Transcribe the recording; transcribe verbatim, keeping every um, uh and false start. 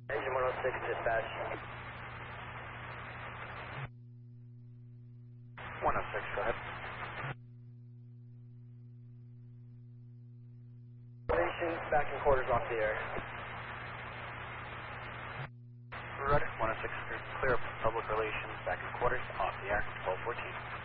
Engine one oh six, dispatch. one oh six, go ahead. Relations, back in quarters off the air. Roger, one oh six, clear public relations, back in quarters, off the air, twelve fourteen.